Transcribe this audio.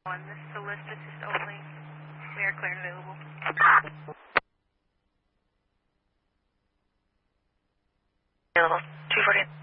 This is the list, this is opening. We are clear and available. Available. 240.